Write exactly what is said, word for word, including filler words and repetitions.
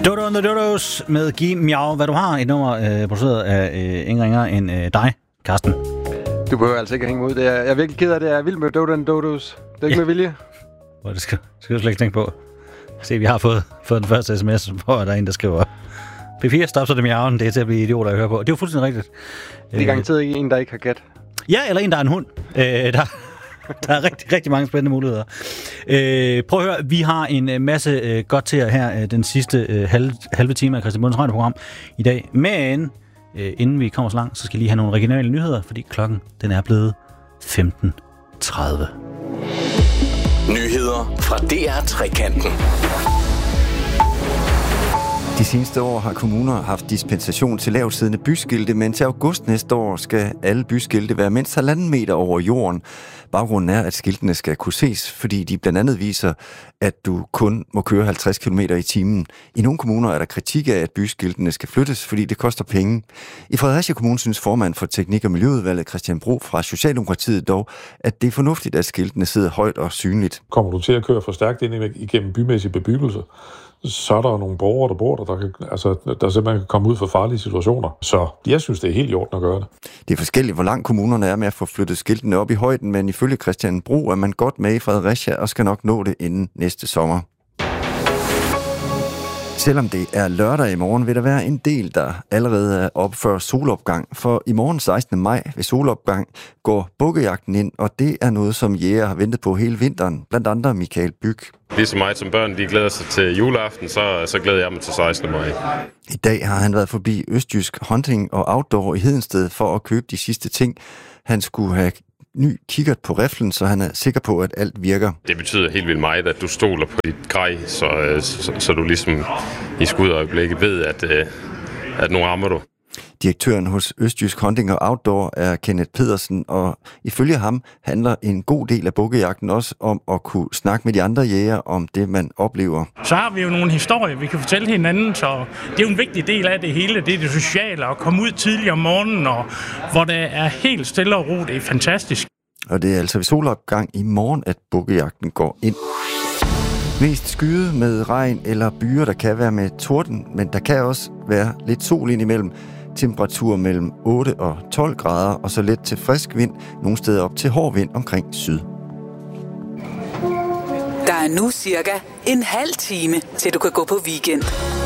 Dodo and the Dodos med Giv Miau, hvad du har. Et nummer øh, produceret af øh, ingen ringer end øh, dig, Karsten. Du behøver altså ikke at hænge ud. Det er, jeg er virkelig ked af det. Jeg er vild med Dodo and Dodos. Det er ikke ja. med vilje. Hvor det skal, skal du slet ikke tænke på. Se, vi har fået, fået den første sms, hvor der er en, der skriver P fire, stop så det miauen. Det er til at blive idioter at høre på. Det er jo fuldstændig rigtigt. Det er garanteret ikke en, der ikke har kat. Ja, eller en, der er en hund. Øh, der, der er rigtig, rigtig mange spændende muligheder. Øh, prøv at høre, vi har en masse øh, godt til jer her øh, den sidste øh, halve, halve time af Christian Bondes radioprogram i dag. Men øh, inden vi kommer så langt, så skal vi lige have nogle regionale nyheder, fordi klokken den er blevet femten tredive. Nyheder fra D R Trekanten. De seneste år har kommuner haft dispensation til lavtsiddende byskilte, men til august næste år skal alle byskilte være mindst halvanden meter over jorden. Baggrunden er, at skiltene skal kunne ses, fordi de blandt andet viser, at du kun må køre halvtreds kilometer i timen. I nogle kommuner er der kritik af, at byskiltene skal flyttes, fordi det koster penge. I Fredericia Kommune synes formand for Teknik- og Miljøudvalget Christian Bro fra Socialdemokratiet dog, at det er fornuftigt, at skiltene sidder højt og synligt. Kommer du til at køre for stærkt ind igennem bymæssig bebyggelse, så er der nogle borgere, der bor der, der, kan, altså, der simpelthen kan komme ud for farlige situationer. Så jeg synes, det er helt i orden at gøre det. Det er forskelligt, hvor langt kommunerne er med at få flyttet skiltene op i højden, men ifølge Christian Bro er man godt med i Fredericia og skal nok nå det inden næste sommer. Selvom det er lørdag i morgen, vil der være en del, der allerede er op før solopgang. For i morgen sekstende maj ved solopgang går bukkejagten ind, og det er noget, som jæger har ventet på hele vinteren. Blandt andre Michael Byg. Ligesom mig som børn, de glæder sig til juleaften, så, så glæder jeg mig til sekstende maj. I dag har han været forbi Østjysk Hunting og Outdoor i Hedensted for at købe de sidste ting. Han skulle have ny kikkert på riflen, så han er sikker på, at alt virker. Det betyder helt vildt meget, at du stoler på dit grej, så, så, så du ligesom i skudøjeblikket ved, at, at nu rammer du. Direktøren hos Østjysk Hunting og Outdoor er Kenneth Pedersen, og ifølge ham handler en god del af bukkejagten også om at kunne snakke med de andre jæger om det, man oplever. Så har vi jo nogle historier, vi kan fortælle hinanden, så det er jo en vigtig del af det hele. Det er det sociale, at komme ud tidligere om morgenen, og hvor det er helt stille og ro. Det er fantastisk. Og det er altså ved solopgang i morgen, at bukkejagten går ind. Mest skyde med regn eller byer, der kan være med torden, men der kan også være lidt sol indimellem. Temperatur mellem otte og tolv grader, og så let til frisk vind, nogle steder op til hård vind omkring syd. Der er nu cirka en halv time, til du kan gå på weekend.